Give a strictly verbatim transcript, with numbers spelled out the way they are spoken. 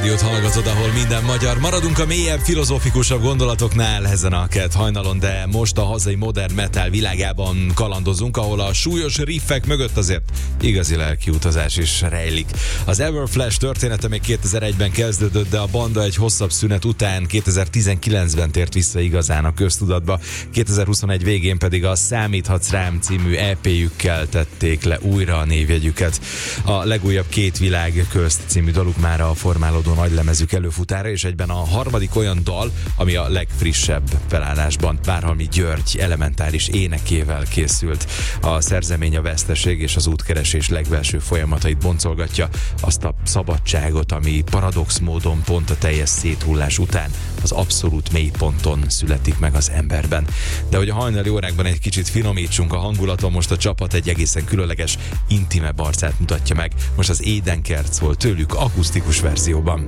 Rádiót hallgatod, ahol minden magyar. Maradunk a mélyebb, filozófikusabb gondolatoknál ezen a kett hajnalon, de most a hazai modern metal világában kalandozunk, ahol a súlyos riffek mögött azért igazi lelkiutazás is rejlik. Az Everflash története még kétezer-egyben kezdődött, de a banda egy hosszabb szünet után kétezer-tizenkilencben tért vissza igazán a köztudatba. kétezer-huszonegy végén pedig a Számíthatsz rám című é pé-jükkel tették le újra a névjegyüket. A legújabb Két világ közt című daluk már a formálódó nagylemezük előfutára, és egyben a harmadik olyan dal, ami a legfrissebb felállásban Várhalmi György elementáris énekével készült. A szerzemény a veszteség és az útkeresés legbelső folyamatait boncolgatja, azt a szabadságot, ami paradox módon pont a teljes széthullás után az abszolút mélyponton születik meg az emberben. De hogy a hajnali órákban egy kicsit finomítsunk a hangulaton, most a csapat egy egészen különleges, intimebb arcát mutatja meg. Most az Édenkert szól tőlük akusztikus verzióban.